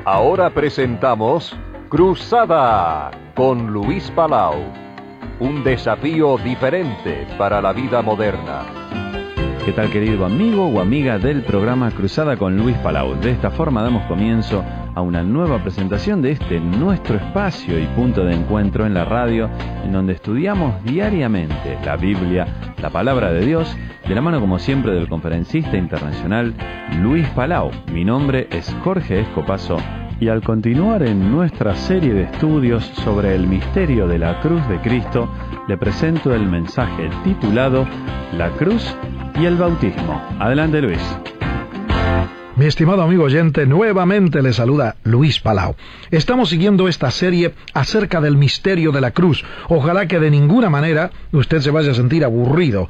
Ahora presentamos Cruzada con Luis Palau. Un desafío diferente para la vida moderna. ¿Qué tal, querido amigo o amiga del programa Cruzada con Luis Palau? De esta forma damos comienzo a una nueva presentación de este nuestro espacio y punto de encuentro en la radio, en donde estudiamos diariamente la Biblia, la palabra de Dios, de la mano como siempre del conferencista internacional Luis Palau. Mi nombre es Jorge Escopazo y al continuar en nuestra serie de estudios sobre el misterio de la cruz de Cristo, le presento el mensaje titulado La cruz y el bautismo. Adelante, Luis. Mi estimado amigo oyente, nuevamente le saluda Luis Palau. Estamos siguiendo esta serie acerca del misterio de la cruz. Ojalá que de ninguna manera usted se vaya a sentir aburrido.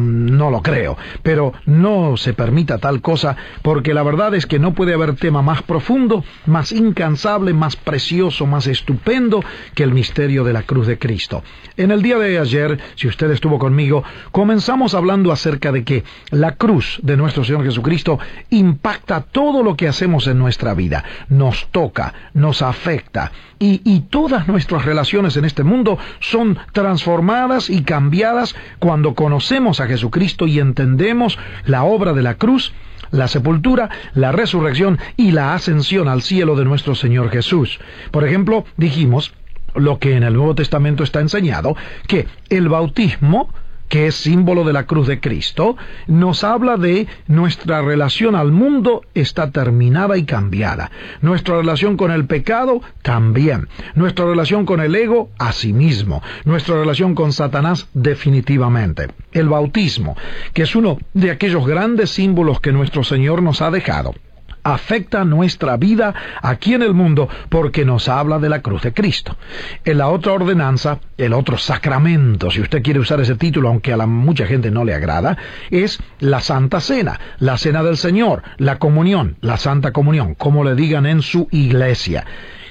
No lo creo. Pero no se permita tal cosa, porque la verdad es que no puede haber tema más profundo, más incansable, más precioso, más estupendo que el misterio de la cruz de Cristo. En el día de ayer, si usted estuvo conmigo, comenzamos hablando acerca de que la cruz de nuestro Señor Jesucristo impacta todo lo que hacemos en nuestra vida, nos toca, nos afecta, y todas nuestras relaciones en este mundo son transformadas y cambiadas cuando conocemos a Jesucristo y entendemos la obra de la cruz, la sepultura, la resurrección y la ascensión al cielo de nuestro Señor Jesús. Por ejemplo, dijimos lo que en el Nuevo Testamento está enseñado, que el bautismo, que es símbolo de la cruz de Cristo, nos habla de nuestra relación al mundo está terminada y cambiada. Nuestra relación con el pecado, también. Nuestra relación con el ego, asimismo. Nuestra relación con Satanás, definitivamente. El bautismo, que es uno de aquellos grandes símbolos que nuestro Señor nos ha dejado, afecta nuestra vida aquí en el mundo porque nos habla de la cruz de Cristo. En la otra ordenanza, el otro sacramento, si usted quiere usar ese título, aunque a mucha gente no le agrada, es la Santa Cena, la Cena del Señor, la comunión, la Santa Comunión, como le digan en su iglesia.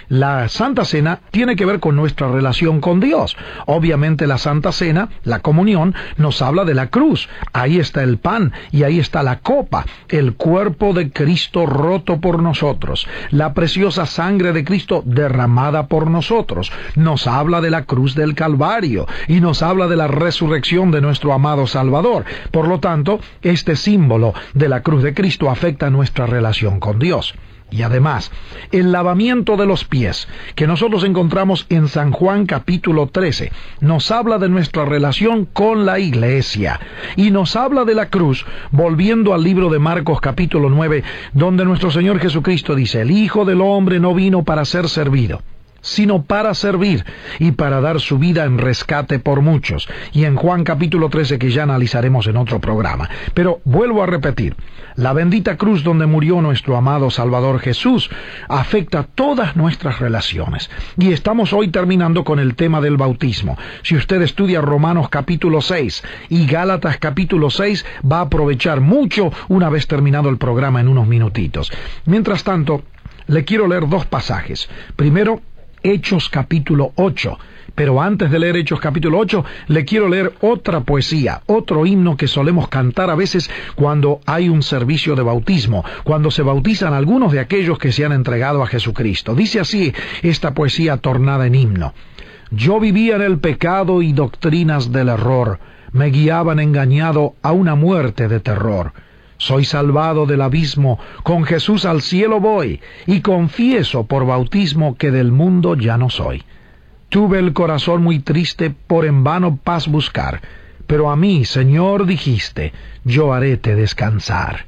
La Santa Cena tiene que ver con nuestra relación con Dios. Obviamente la Santa Cena, la comunión, nos habla de la cruz. Ahí está el pan y ahí está la copa, el cuerpo de Cristo roto por nosotros, la preciosa sangre de Cristo derramada por nosotros. Nos habla de la cruz del Calvario y nos habla de la resurrección de nuestro amado Salvador. Por lo tanto, este símbolo de la cruz de Cristo afecta nuestra relación con Dios. Y además, el lavamiento de los pies, que nosotros encontramos en San Juan capítulo 13, nos habla de nuestra relación con la iglesia. Y nos habla de la cruz, volviendo al libro de Marcos capítulo 9, donde nuestro Señor Jesucristo dice, el Hijo del Hombre no vino para ser servido, sino para servir y para dar su vida en rescate por muchos. Y en Juan capítulo 13, que ya analizaremos en otro programa. Pero vuelvo a repetir, la bendita cruz donde murió nuestro amado Salvador Jesús afecta todas nuestras relaciones. Y estamos hoy terminando con el tema del bautismo. Si usted estudia Romanos capítulo 6 y Gálatas capítulo 6, va a aprovechar mucho una vez terminado el programa en unos minutitos. Mientras tanto, le quiero leer dos pasajes. Primero, Hechos capítulo 8. Pero antes de leer Hechos capítulo 8, le quiero leer otra poesía, otro himno que solemos cantar a veces cuando hay un servicio de bautismo, cuando se bautizan algunos de aquellos que se han entregado a Jesucristo. Dice así esta poesía tornada en himno. Yo vivía en el pecado y doctrinas del error, me guiaban engañado a una muerte de terror. Soy salvado del abismo, con Jesús al cielo voy, y confieso por bautismo que del mundo ya no soy. Tuve el corazón muy triste por en vano paz buscar, pero a mí, Señor, dijiste, yo haréte descansar.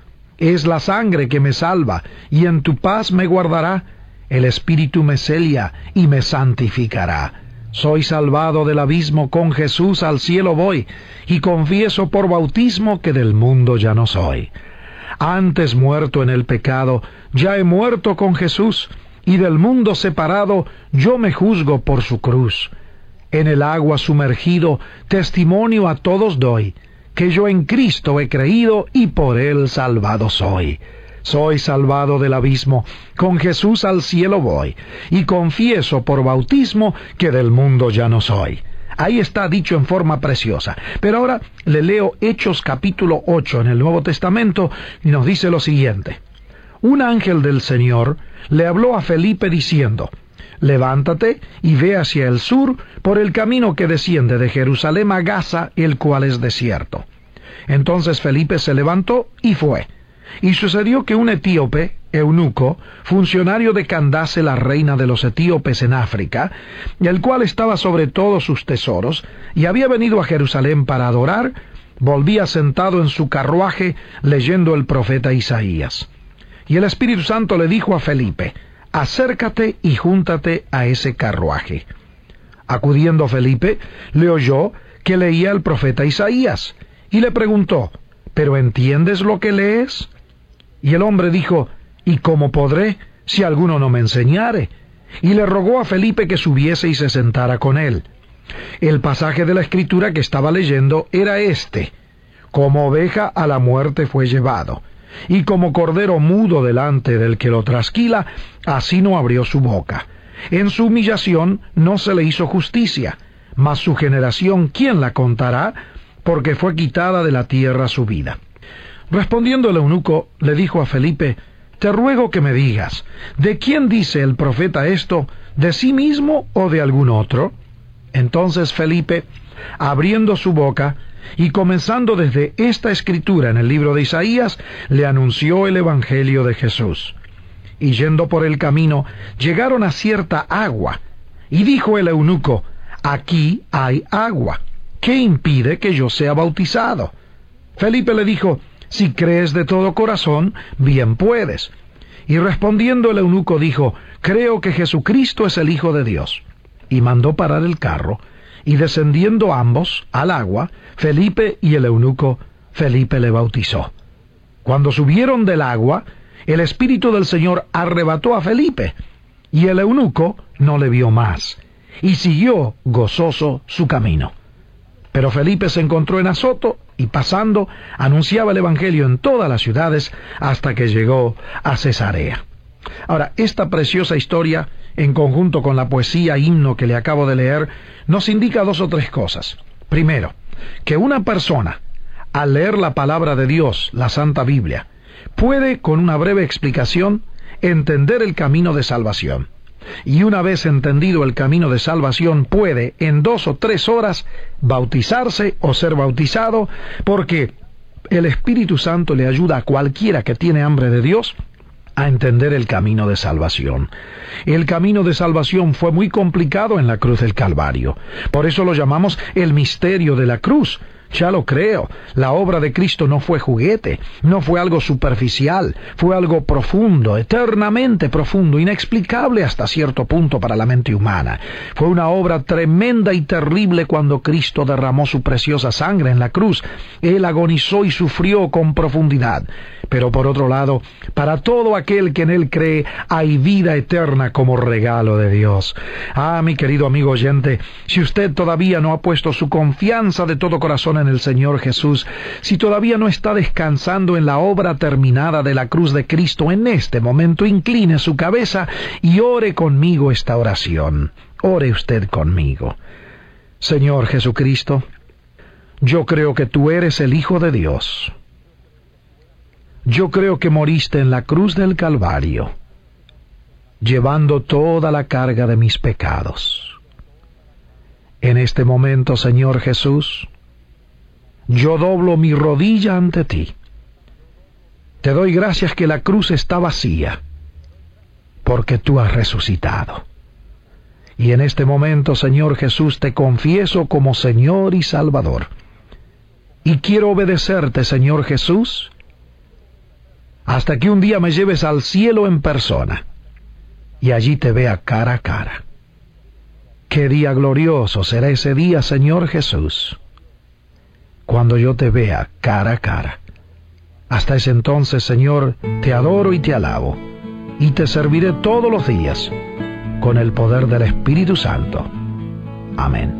Es la sangre que me salva, y en tu paz me guardará, el Espíritu me celia y me santificará. Soy salvado del abismo, con Jesús al cielo voy, y confieso por bautismo que del mundo ya no soy. Antes muerto en el pecado, ya he muerto con Jesús, y del mundo separado, yo me juzgo por su cruz. En el agua sumergido, testimonio a todos doy, que yo en Cristo he creído y por él salvado soy. Soy salvado del abismo, con Jesús al cielo voy, y confieso por bautismo que del mundo ya no soy. Ahí está dicho en forma preciosa. Pero ahora le leo Hechos capítulo 8 en el Nuevo Testamento y nos dice lo siguiente. un ángel del Señor le habló a Felipe diciendo: levántate y ve hacia el sur por el camino que desciende de Jerusalén a Gaza, el cual es desierto. Entonces Felipe se levantó y fue. Y sucedió que un etíope, eunuco, funcionario de Candace, la reina de los etíopes en África, el cual estaba sobre todos sus tesoros, y había venido a Jerusalén para adorar, volvía sentado en su carruaje leyendo el profeta Isaías. Y el Espíritu Santo le dijo a Felipe: acércate y júntate a ese carruaje. Acudiendo Felipe, le oyó que leía el profeta Isaías, y le preguntó: ¿pero entiendes lo que lees? Y el hombre dijo: ¿y cómo podré, si alguno no me enseñare? Y le rogó a Felipe que subiese y se sentara con él. El pasaje de la Escritura que estaba leyendo era este: como oveja a la muerte fue llevado, y como cordero mudo delante del que lo trasquila, así no abrió su boca. En su humillación no se le hizo justicia, mas su generación, ¿quién la contará? Porque fue quitada de la tierra su vida. Respondiendo el eunuco, le dijo a Felipe: te ruego que me digas, ¿de quién dice el profeta esto? ¿De sí mismo o de algún otro? Entonces Felipe, abriendo su boca y comenzando desde esta escritura en el libro de Isaías, le anunció el evangelio de Jesús. Y yendo por el camino, llegaron a cierta agua, y dijo el eunuco: aquí hay agua, ¿qué impide que yo sea bautizado? Felipe le dijo: si crees de todo corazón, bien puedes. Y respondiendo el eunuco dijo: creo que Jesucristo es el Hijo de Dios. Y mandó parar el carro, y descendiendo ambos al agua, Felipe y el eunuco, Felipe le bautizó. Cuando subieron del agua, el Espíritu del Señor arrebató a Felipe, y el eunuco no le vio más, y siguió gozoso su camino. Pero Felipe se encontró en Azoto, y pasando, anunciaba el Evangelio en todas las ciudades, hasta que llegó a Cesarea. Ahora, esta preciosa historia, en conjunto con la poesía himno que le acabo de leer, nos indica dos o tres cosas. Primero, que una persona, al leer la palabra de Dios, la Santa Biblia, puede, con una breve explicación, entender el camino de salvación. Y una vez entendido el camino de salvación, puede, en 2 o 3 horas, bautizarse o ser bautizado, porque el Espíritu Santo le ayuda a cualquiera que tiene hambre de Dios a entender el camino de salvación. El camino de salvación fue muy complicado en la cruz del Calvario. Por eso lo llamamos el misterio de la cruz. Ya lo creo, la obra de Cristo no fue juguete, no fue algo superficial, fue algo profundo, eternamente profundo, inexplicable hasta cierto punto para la mente humana. Fue una obra tremenda y terrible cuando Cristo derramó su preciosa sangre en la cruz. Él agonizó y sufrió con profundidad. Pero por otro lado, para todo aquel que en Él cree, hay vida eterna como regalo de Dios. Ah, mi querido amigo oyente, si usted todavía no ha puesto su confianza de todo corazón en el Señor Jesús, si todavía no está descansando en la obra terminada de la cruz de Cristo, en este momento incline su cabeza y ore conmigo esta oración. Ore usted conmigo. Señor Jesucristo, yo creo que tú eres el Hijo de Dios. Yo creo que moriste en la cruz del Calvario, llevando toda la carga de mis pecados. En este momento, Señor Jesús, yo doblo mi rodilla ante ti. Te doy gracias que la cruz está vacía, porque tú has resucitado. Y en este momento, Señor Jesús, te confieso como Señor y Salvador. Y quiero obedecerte, Señor Jesús, hasta que un día me lleves al cielo en persona, y allí te vea cara a cara. Qué día glorioso será ese día, Señor Jesús, cuando yo te vea cara a cara. Hasta ese entonces, Señor, te adoro y te alabo, y te serviré todos los días, con el poder del Espíritu Santo. Amén.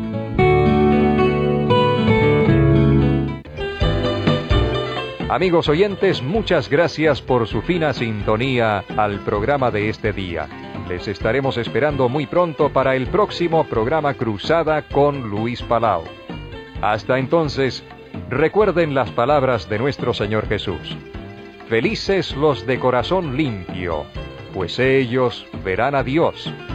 Amigos oyentes, muchas gracias por su fina sintonía al programa de este día. Les estaremos esperando muy pronto para el próximo programa Cruzada con Luis Palau. Hasta entonces, recuerden las palabras de nuestro Señor Jesús. Felices los de corazón limpio, pues ellos verán a Dios.